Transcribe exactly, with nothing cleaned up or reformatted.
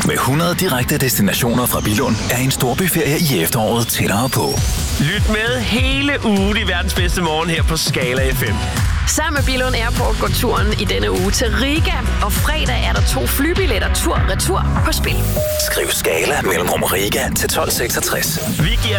Med hundrede direkte destinationer fra Billund er en storbyferie i efteråret tættere på. Lyt med hele ugen i verdens bedste morgen her på Skala F M. Sammen med Billund Airport går turen i denne uge til Riga, og fredag er der to flybilletter tur-retur på spil. Skriv Skala mellemrum Riga til tolv seksogtres. Vi giver